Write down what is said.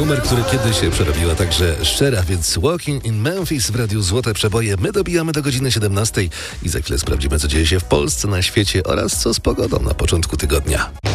numer, który kiedyś się przerobiła także szczera, więc Walking in Memphis w Radiu Złote Przeboje. My dobijamy do godziny 17 i za chwilę sprawdzimy, co dzieje się w Polsce, na świecie oraz co z pogodą na początku tygodnia.